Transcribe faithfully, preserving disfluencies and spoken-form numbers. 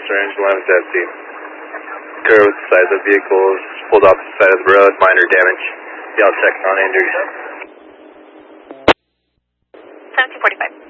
concerns, one of the occur with the side of the vehicles, pulled off the side of the road, minor damage. Y'all check on injuries. seventeen forty-five.